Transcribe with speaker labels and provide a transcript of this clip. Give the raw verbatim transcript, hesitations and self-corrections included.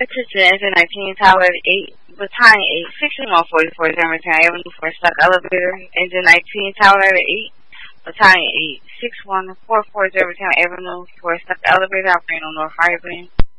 Speaker 1: Attention engine nineteen, Tower eight, Battalion eight, sixty-one forty-four, Germantown Avenue for stock elevator. Engine nineteen, Tower eight, Battalion eight, sixty-one forty-four, Germantown Avenue for stock elevator operating on North Highway.